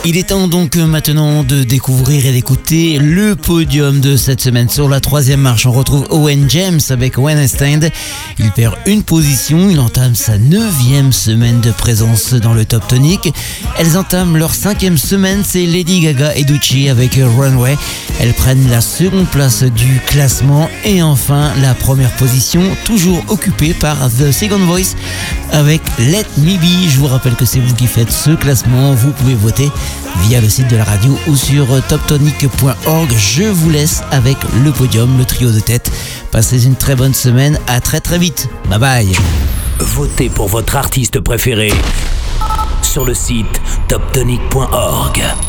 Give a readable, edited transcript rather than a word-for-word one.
Il est temps donc maintenant de découvrir et d'écouter le podium de cette semaine. Sur la 3e marche, on retrouve Owen James avec When I Stand. Il perd une position, il entame sa 9e semaine de présence dans le Top Tonic. Elles entament leur 5e semaine, c'est Lady Gaga et Doechii avec Runway. Elles prennent la 2e place du classement et enfin la 1re position, toujours occupée par The Second Voice avec Let Me Be. Je vous rappelle que c'est vous qui faites ce classement, vous pouvez voter via le site de la radio ou sur toptonic.org. Je vous laisse avec le podium, le trio de tête. Passez une très bonne semaine, à très très vite. Bye bye. Votez pour votre artiste préféré sur le site toptonic.org.